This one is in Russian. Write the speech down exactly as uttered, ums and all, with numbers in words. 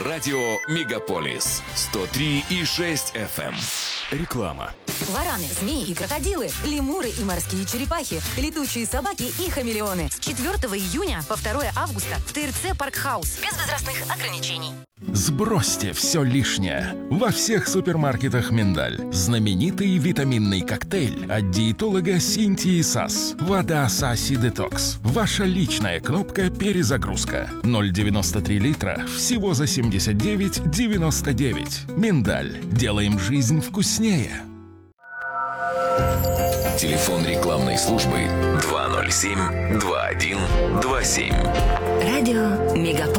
Радио Мегаполис сто три и шесть эф эм. Реклама. Вараны, змеи и крокодилы, лемуры и морские черепахи, летучие собаки и хамелеоны. С четвёртого июня по второе августа в ТРЦ Паркхаус. Без возрастных ограничений. Сбросьте все лишнее. Во всех супермаркетах «Миндаль». Знаменитый витаминный коктейль от диетолога Синтии Сас. Вода Саси Детокс. Ваша личная кнопка «Перезагрузка». ноль девяносто три литра. Всего за семьдесят девять девяносто девять. «Миндаль». Делаем жизнь вкуснее. Телефон рекламной службы два ноль семь два один два семь. Радио Мегаполис.